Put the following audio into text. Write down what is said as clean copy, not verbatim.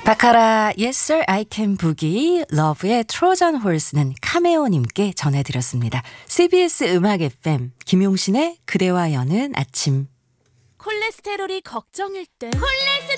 바카라 Yes Sir I Can Boogie 러브의 트로전 홀스는 카메오님께 전해드렸습니다. CBS 음악 FM 김용신의 그대와 여는 아침. 콜레스테롤이 걱정일 땐